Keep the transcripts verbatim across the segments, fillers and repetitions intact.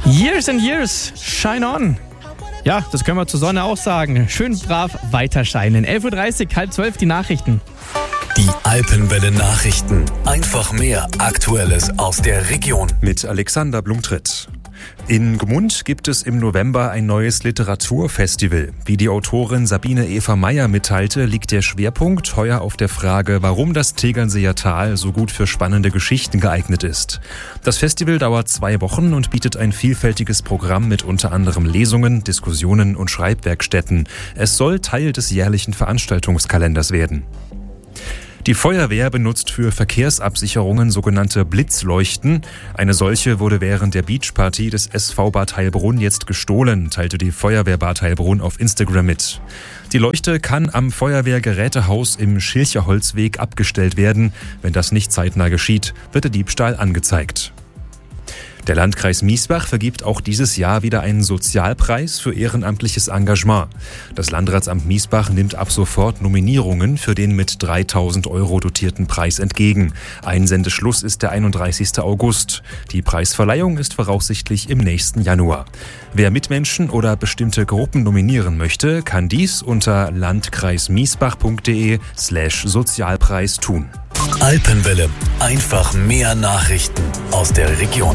Years and years, shine on. Ja, das können wir zur Sonne auch sagen. Schön brav weiterscheinen. elf Uhr dreißig, halb zwölf, die Nachrichten. Die Alpenwelle Nachrichten. Einfach mehr Aktuelles aus der Region. Mit Alexander Blumtritt. In Gmund gibt es im November ein neues Literaturfestival. Wie die Autorin Sabine Eva Meyer mitteilte, liegt der Schwerpunkt heuer auf der Frage, warum das Tegernseer Tal so gut für spannende Geschichten geeignet ist. Das Festival dauert zwei Wochen und bietet ein vielfältiges Programm mit unter anderem Lesungen, Diskussionen und Schreibwerkstätten. Es soll Teil des jährlichen Veranstaltungskalenders werden. Die Feuerwehr benutzt für Verkehrsabsicherungen sogenannte Blitzleuchten. Eine solche wurde während der Beachparty des S V Bad Heilbrunn jetzt gestohlen, teilte die Feuerwehr Bad Heilbrunn auf Instagram mit. Die Leuchte kann am Feuerwehrgerätehaus im Schilcherholzweg abgestellt werden. Wenn das nicht zeitnah geschieht, wird der Diebstahl angezeigt. Der Landkreis Miesbach vergibt auch dieses Jahr wieder einen Sozialpreis für ehrenamtliches Engagement. Das Landratsamt Miesbach nimmt ab sofort Nominierungen für den mit dreitausend Euro dotierten Preis entgegen. Einsendeschluss ist der einunddreißigsten August. Die Preisverleihung ist voraussichtlich im nächsten Januar. Wer Mitmenschen oder bestimmte Gruppen nominieren möchte, kann dies unter landkreismiesbach.de slash Sozialpreis tun. Alpenwelle. Einfach mehr Nachrichten aus der Region.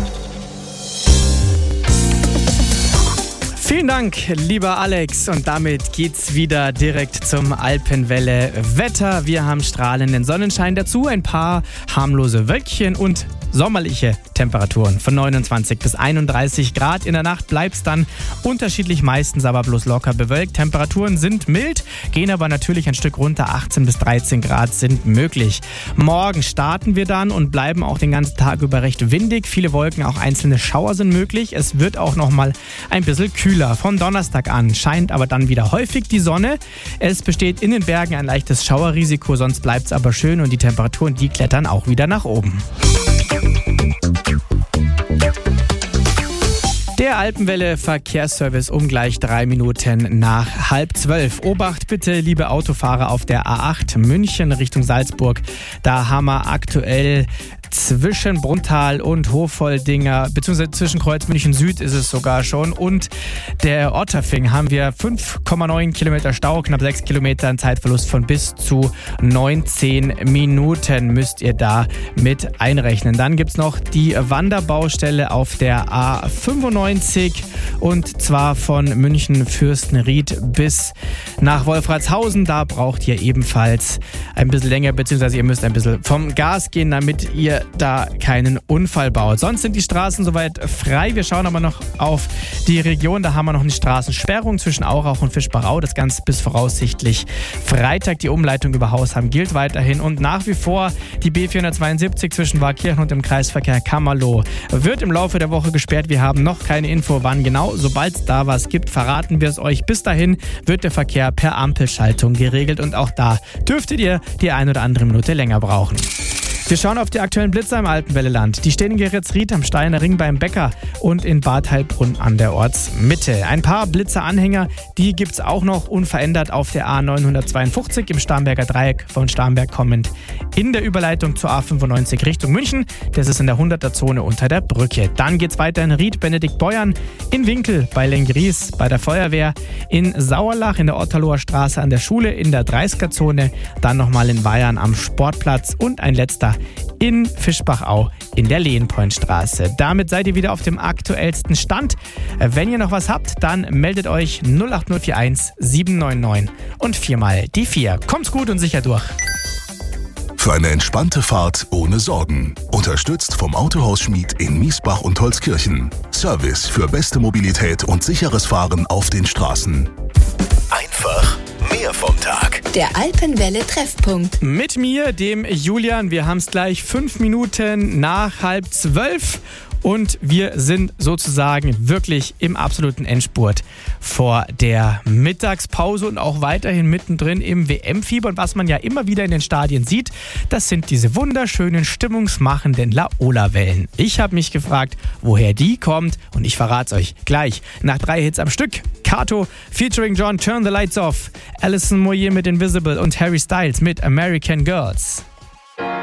Vielen Dank, lieber Alex. Und damit geht's wieder direkt zum Alpenwelle Wetter. Wir haben strahlenden Sonnenschein dazu, ein paar harmlose Wölkchen und sommerliche Temperaturen von neunundzwanzig bis einunddreißig Grad. In der Nacht bleibt es dann unterschiedlich, meistens aber bloß locker bewölkt. Temperaturen sind mild, gehen aber natürlich ein Stück runter. achtzehn bis dreizehn Grad sind möglich. Morgen starten wir dann und bleiben auch den ganzen Tag über recht windig. Viele Wolken, auch einzelne Schauer sind möglich. Es wird auch noch mal ein bisschen kühler. Von Donnerstag an scheint aber dann wieder häufig die Sonne. Es besteht in den Bergen ein leichtes Schauerrisiko, sonst bleibt es aber schön und die Temperaturen, die klettern auch wieder nach oben. Der Alpenwelle Verkehrsservice um gleich drei Minuten nach halb zwölf. Obacht bitte, liebe Autofahrer, auf der A acht München Richtung Salzburg. Da haben wir aktuell zwischen Brunntal und Hofoldinger, beziehungsweise zwischen Kreuz München Süd ist es sogar schon, und der Otterfing haben wir fünf Komma neun Kilometer Stau, knapp sechs Kilometer, ein Zeitverlust von bis zu neunzehn Minuten müsst ihr da mit einrechnen. Dann gibt es noch die Wanderbaustelle auf der A fünfundneunzig und zwar von München Fürstenried bis nach Wolfratshausen. Da braucht ihr ebenfalls ein bisschen länger, beziehungsweise ihr müsst ein bisschen vom Gas gehen, damit ihr da keinen Unfall baut. Sonst sind die Straßen soweit frei. Wir schauen aber noch auf die Region. Da haben wir noch eine Straßensperrung zwischen Aurach und Fischbachau. Das Ganze bis voraussichtlich Freitag. Die Umleitung über Hausham gilt weiterhin. Und nach wie vor die B vierhundertzweiundsiebzig zwischen Warkirchen und dem Kreisverkehr Kammerloh wird im Laufe der Woche gesperrt. Wir haben noch keine Info, wann genau. Sobald es da was gibt, verraten wir es euch. Bis dahin wird der Verkehr per Ampelschaltung geregelt. Und auch da dürftet ihr die ein oder andere Minute länger brauchen. Wir schauen auf die aktuellen Blitzer im Alpenwelleland. Die stehen in Geretsried am Steiner Ring beim Bäcker und in Bad Heilbrunn an der Ortsmitte. Ein paar Blitzeranhänger, die gibt es auch noch unverändert auf der A neunhundertzweiundfünfzig im Starnberger Dreieck von Starnberg kommend in der Überleitung zur A fünfundneunzig Richtung München. Das ist in der hunderter Zone unter der Brücke. Dann geht es weiter in Ried, Benedikt-Beuern, in Winkel bei Lengries bei der Feuerwehr, in Sauerlach in der Otterloher Straße an der Schule in der dreißiger Zone, dann nochmal in Bayern am Sportplatz und ein letzter in Fischbachau in der Lehenpointstraße. Damit seid ihr wieder auf dem aktuellsten Stand. Wenn ihr noch was habt, dann meldet euch null acht null vier eins sieben neun neun und viermal die vier. Kommt's gut und sicher durch. Für eine entspannte Fahrt ohne Sorgen. Unterstützt vom Autohaus Schmied in Miesbach und Holzkirchen. Service für beste Mobilität und sicheres Fahren auf den Straßen. Einfach mehr vom Tag. Der Alpenwelle Treffpunkt. Mit mir, dem Julian. Wir haben es gleich fünf Minuten nach halb zwölf. Und wir sind sozusagen wirklich im absoluten Endspurt vor der Mittagspause und auch weiterhin mittendrin im W M-Fieber. Und was man ja immer wieder in den Stadien sieht, das sind diese wunderschönen, stimmungsmachenden Laola-Wellen. Ich habe mich gefragt, woher die kommt, und ich verrate es euch gleich. Nach drei Hits am Stück. Kato featuring John, Turn the Lights Off. Alison Moyer mit Invisible und Harry Styles mit American Girls.